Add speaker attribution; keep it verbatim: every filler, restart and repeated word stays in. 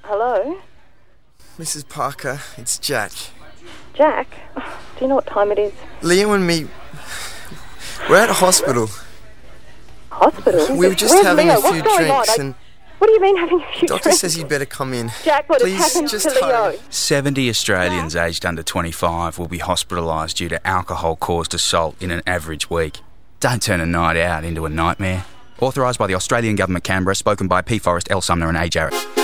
Speaker 1: Hello?
Speaker 2: Missus Parker, it's Jack.
Speaker 1: Jack? Oh, do you know what time it is?
Speaker 2: Leo and me, we're at a hospital.
Speaker 1: Hospital?
Speaker 2: We were just
Speaker 1: Where's
Speaker 2: having
Speaker 1: Leo?
Speaker 2: a few
Speaker 1: What's going
Speaker 2: drinks
Speaker 1: on? I-
Speaker 2: and
Speaker 1: What do you mean having a few
Speaker 2: doctor
Speaker 1: drinks?
Speaker 2: says you'd better come in.
Speaker 1: Jack, what
Speaker 2: Please,
Speaker 1: has happened
Speaker 2: just
Speaker 1: to Leo?
Speaker 2: hurry.
Speaker 3: seventy Australians aged under twenty-five will be hospitalised due to alcohol-caused assault in an average week. Don't turn a night out into a nightmare. Authorised by the Australian Government, Canberra, spoken by P Forrest, L Sumner and A Jarrett.